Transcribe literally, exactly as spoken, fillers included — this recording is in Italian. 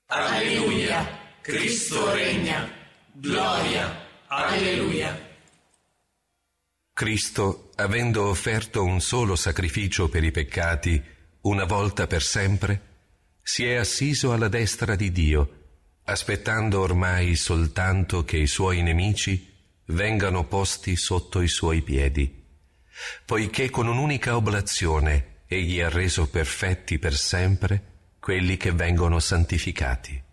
Alleluia, Cristo regna. Gloria, alleluia. Cristo, avendo offerto un solo sacrificio per i peccati, una volta per sempre, si è assiso alla destra di Dio, aspettando ormai soltanto che i suoi nemici vengano posti sotto i suoi piedi, poiché con un'unica oblazione egli ha reso perfetti per sempre quelli che vengono santificati.